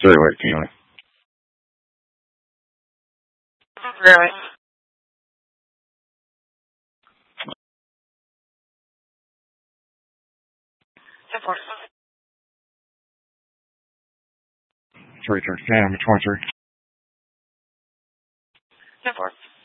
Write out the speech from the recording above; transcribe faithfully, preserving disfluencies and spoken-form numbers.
very late, Keely. Really? three thirty P M, twenty-three. ten four.